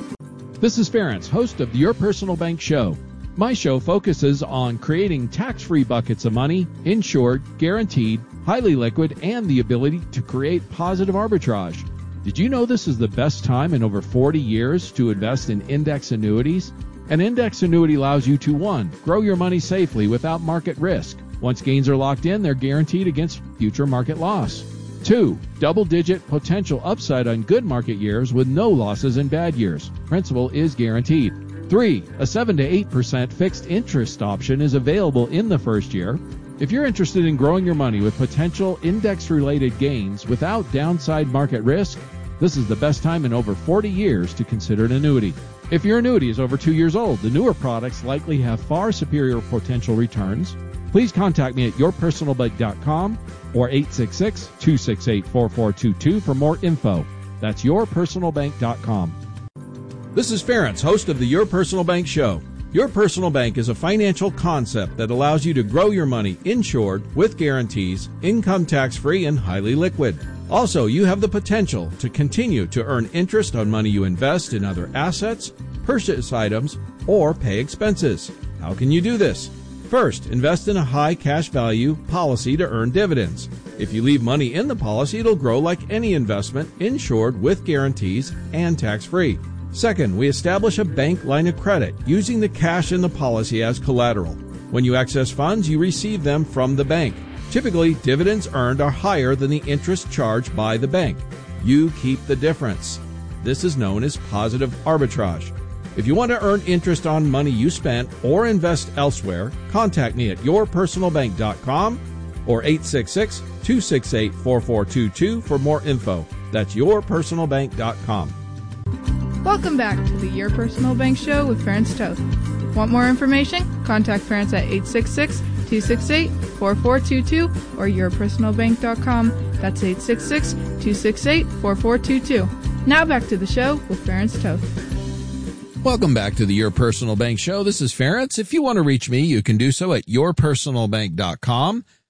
This is Ferenc, host of the Your Personal Bank Show. My show focuses on creating tax-free buckets of money, insured, guaranteed, highly liquid, and the ability to create positive arbitrage. Did you know this is the best time in over forty years to invest in index annuities? An index annuity allows you to, one, grow your money safely without market risk. Once gains are locked in, they're guaranteed against future market loss. Two, double-digit potential upside on good market years with no losses in bad years. Principal is guaranteed. Three, a seven to eight percent fixed interest option is available in the first year. If you're interested in growing your money with potential index-related gains without downside market risk, this is the best time in over forty years to consider an annuity. If your annuity is over two years old, the newer products likely have far superior potential returns. Please contact me at your personal bank dot com or eight six six, two six eight, four four two two for more info. That's your personal bank dot com. This is Ferenc, host of the Your Personal Bank Show. Your Personal Bank is a financial concept that allows you to grow your money insured, with guarantees, income tax-free, and highly liquid. Also, you have the potential to continue to earn interest on money you invest in other assets, purchase items, or pay expenses. How can you do this? First, invest in a high cash value policy to earn dividends. If you leave money in the policy, it'll grow like any investment, insured, with guarantees, and tax-free. Second, we establish a bank line of credit using the cash in the policy as collateral. When you access funds, you receive them from the bank. Typically, dividends earned are higher than the interest charged by the bank. You keep the difference. This is known as positive arbitrage. If you want to earn interest on money you spent or invest elsewhere, contact me at your personal bank dot com or eight six six, two six eight, four four two two for more info. That's your personal bank dot com. Welcome back to the Your Personal Bank Show with Ferenc Toth. Want more information? Contact Ferenc at eight six six, two six eight, four four two two or your personal bank dot com. That's eight six six, two six eight, four four two two. Now back to the show with Ferenc Toth. Welcome back to the Your Personal Bank Show. This is Ferenc. If you want to reach me, you can do so at your personal bank dot com.